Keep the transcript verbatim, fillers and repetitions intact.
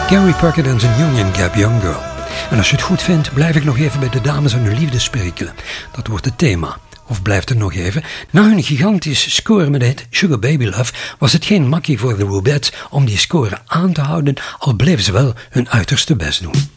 Gary Puckett en zijn Union Gap Young Girl. En als je het goed vindt, blijf ik nog even bij de dames en hun liefde spreken. Dat wordt het thema. Of blijft er nog even. Na hun gigantisch score met het Sugar Baby Love was het geen makkie voor de Rubettes om die score aan te houden, al bleven ze wel hun uiterste best doen.